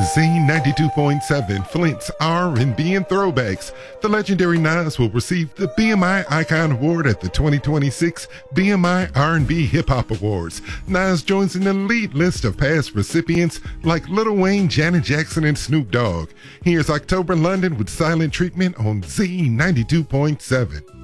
Z92.7, Flint's R&B and Throwbacks. The legendary Nas will receive the BMI Icon Award at the 2026 BMI R&B Hip Hop Awards. Nas joins an elite list of past recipients like Lil Wayne, Janet Jackson, and Snoop Dogg. Here's October London with Silent Treatment on Z92.7.